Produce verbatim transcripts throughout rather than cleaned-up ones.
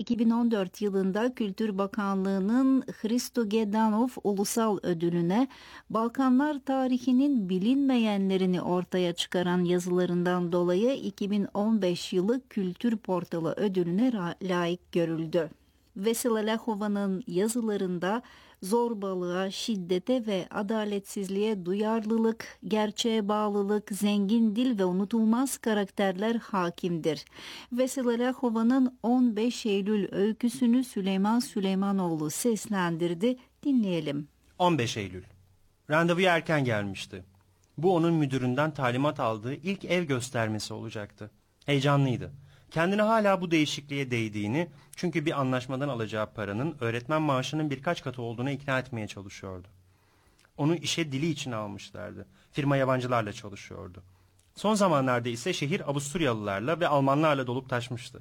iki bin on dört yılında Kültür Bakanlığı'nın Hristo Gedanov Ulusal Ödülü'ne Balkanlar tarihinin bilinmeyenlerini ortaya çıkaran yazılarından dolayı iki bin on beş yılı Kültür Portalı Ödülü'ne layık görüldü. Vesela Lahova'nın yazılarında zorbalığa, şiddete ve adaletsizliğe duyarlılık, gerçeğe bağlılık, zengin dil ve unutulmaz karakterler hakimdir. Vesela Lahova'nın on beş Eylül öyküsünü Süleyman Süleymanoğlu seslendirdi. Dinleyelim. on beş Eylül. Randevuya erken gelmişti. Bu onun müdüründen talimat aldığı ilk ev göstermesi olacaktı. Heyecanlıydı. Kendini hala bu değişikliğe değdiğini, çünkü bir anlaşmadan alacağı paranın öğretmen maaşının birkaç katı olduğuna ikna etmeye çalışıyordu. Onu işe dili için almışlardı. Firma yabancılarla çalışıyordu. Son zamanlarda ise şehir Avusturyalılarla ve Almanlarla dolup taşmıştı.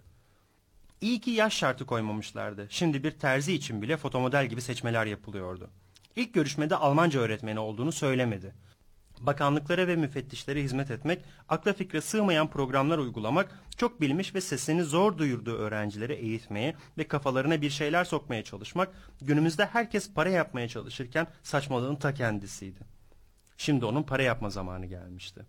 İyi ki yaş şartı koymamışlardı. Şimdi bir terzi için bile fotomodel gibi seçmeler yapılıyordu. İlk görüşmede Almanca öğretmeni olduğunu söylemedi. Bakanlıklara ve müfettişlere hizmet etmek, akla fikre sığmayan programlar uygulamak, çok bilmiş ve sesini zor duyurduğu öğrencilere eğitmeye ve kafalarına bir şeyler sokmaya çalışmak, günümüzde herkes para yapmaya çalışırken saçmalığın ta kendisiydi. Şimdi onun para yapma zamanı gelmişti.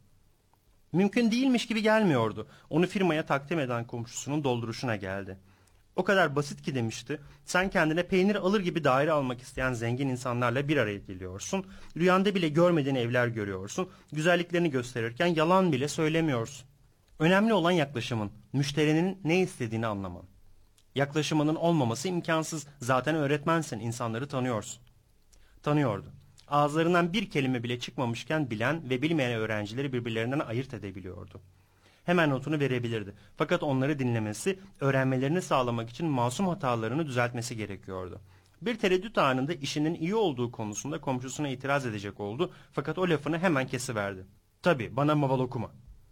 Mümkün değilmiş gibi gelmiyordu. Onu firmaya takdim eden komşusunun dolduruşuna geldi. O kadar basit ki demişti, sen kendine peynir alır gibi daire almak isteyen zengin insanlarla bir araya geliyorsun, rüyanda bile görmediğin evler görüyorsun, güzelliklerini gösterirken yalan bile söylemiyorsun. Önemli olan yaklaşımın, müşterinin ne istediğini anlaman. Yaklaşımının olmaması imkansız, zaten öğretmensin, insanları tanıyorsun. Tanıyordu. Ağızlarından bir kelime bile çıkmamışken bilen ve bilmeyen öğrencileri birbirlerinden ayırt edebiliyordu. Hemen notunu verebilirdi. Fakat onları dinlemesi, öğrenmelerini sağlamak için masum hatalarını düzeltmesi gerekiyordu. Bir tereddüt anında işinin iyi olduğu konusunda komşusuna itiraz edecek oldu. Fakat o lafını hemen kesiverdi. Tabii, bana maval okuma.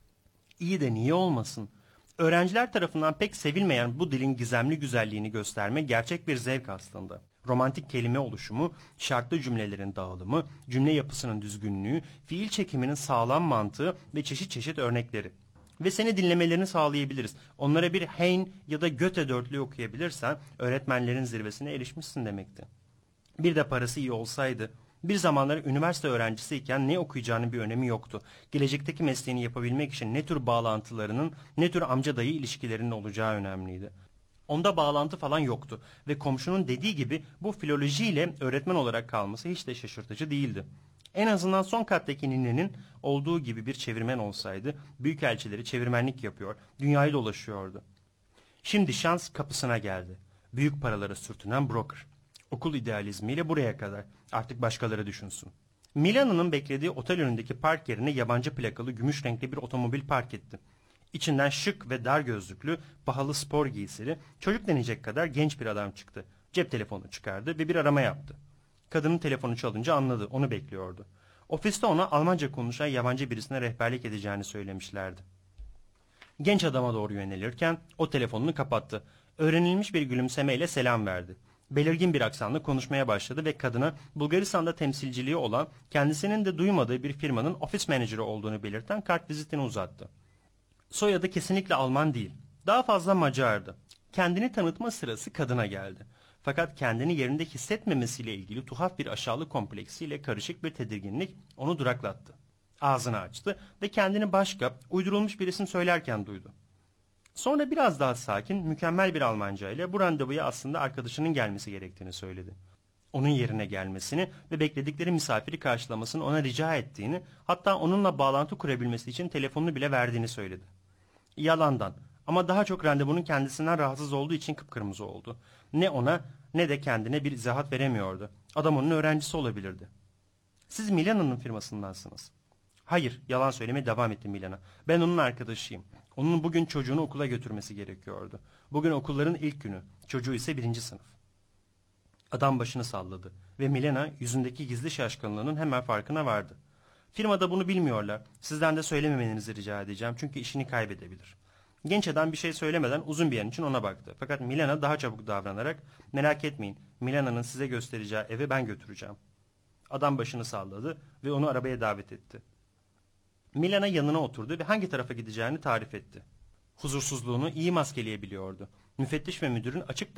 İyi de niye olmasın? Öğrenciler tarafından pek sevilmeyen bu dilin gizemli güzelliğini gösterme gerçek bir zevk aslında. Romantik kelime oluşumu, şartlı cümlelerin dağılımı, cümle yapısının düzgünlüğü, fiil çekiminin sağlam mantığı ve çeşit çeşit örnekleri. Ve seni dinlemelerini sağlayabiliriz. Onlara bir Heine ya da Goethe dörtlüğü okuyabilirsen öğretmenlerin zirvesine erişmişsin demekti. Bir de parası iyi olsaydı. Bir zamanlar üniversite öğrencisiyken ne okuyacağının bir önemi yoktu. Gelecekteki mesleğini yapabilmek için ne tür bağlantılarının, ne tür amca dayı ilişkilerinin olacağı önemliydi. Onda bağlantı falan yoktu ve komşunun dediği gibi bu filolojiyle öğretmen olarak kalması hiç de şaşırtıcı değildi. En azından son kattaki ninenin olduğu gibi bir çevirmen olsaydı, büyükelçileri çevirmenlik yapıyor, dünyayı dolaşıyordu. Şimdi şans kapısına geldi. Büyük paralara sürtünen broker. Okul idealizmiyle buraya kadar. Artık başkaları düşünsün. Milano'nun beklediği otel önündeki park yerine yabancı plakalı gümüş renkli bir otomobil park etti. İçinden şık ve dar gözlüklü, pahalı spor giysili, çocuk denecek kadar genç bir adam çıktı. Cep telefonu çıkardı ve bir arama yaptı. Kadının telefonu çalınca anladı, onu bekliyordu. Ofiste ona Almanca konuşan yabancı birisine rehberlik edeceğini söylemişlerdi. Genç adama doğru yönelirken o telefonunu kapattı. Öğrenilmiş bir gülümsemeyle selam verdi. Belirgin bir aksanla konuşmaya başladı ve kadına Bulgaristan'da temsilciliği olan, kendisinin de duymadığı bir firmanın ofis menajeri olduğunu belirten kart vizitini uzattı. Soyadı kesinlikle Alman değil, daha fazla Macardı. Kendini tanıtma sırası kadına geldi. Fakat kendini yerinde hissetmemesiyle ilgili tuhaf bir aşağılık kompleksiyle karışık bir tedirginlik onu duraklattı. Ağzını açtı ve kendini başka, uydurulmuş bir isim söylerken duydu. Sonra biraz daha sakin, mükemmel bir Almanca ile bu randevuya aslında arkadaşının gelmesi gerektiğini söyledi. Onun yerine gelmesini ve bekledikleri misafiri karşılamasını ona rica ettiğini, hatta onunla bağlantı kurabilmesi için telefonunu bile verdiğini söyledi. Yalandan, ama daha çok randevunun kendisinden rahatsız olduğu için kıpkırmızı oldu. Ne ona ne de kendine bir izahat veremiyordu. Adam onun öğrencisi olabilirdi. Siz Milano'nun firmasındansınız. Hayır, yalan söylemeye devam etti Milana. Ben onun arkadaşıyım. Onun bugün çocuğunu okula götürmesi gerekiyordu. Bugün okulların ilk günü. Çocuğu ise birinci sınıf. Adam başını salladı ve Milana yüzündeki gizli şaşkınlığının hemen farkına vardı. Firmada bunu bilmiyorlar. Sizden de söylememenizi rica edeceğim çünkü işini kaybedebilir. Genç adam bir şey söylemeden uzun bir an için ona baktı. Fakat Milana daha çabuk davranarak, merak etmeyin, Milana'nın size göstereceği eve ben götüreceğim. Adam başını salladı ve onu arabaya davet etti. Milana yanına oturdu ve hangi tarafa gideceğini tarif etti. Huzursuzluğunu iyi maskeleyebiliyordu. Müfettiş ve müdürün açık